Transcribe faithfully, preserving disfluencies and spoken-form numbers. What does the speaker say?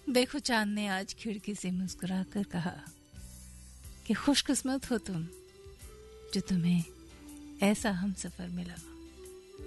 देखो चांद ने आज खिड़की से मुस्कुराकर कहा कि खुशकिस्मत हो तुम जो तुम्हें ऐसा हमसफर मिला।